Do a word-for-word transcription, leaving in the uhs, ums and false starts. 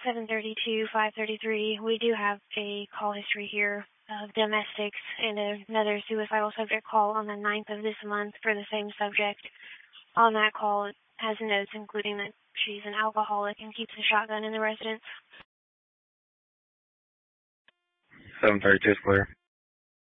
seven thirty-two, five thirty-three. We do have a call history here of domestics and another suicidal subject call on the ninth of this month for the same subject. On that call, it has notes including that she's an alcoholic and keeps a shotgun in the residence. seven thirty-two is clear.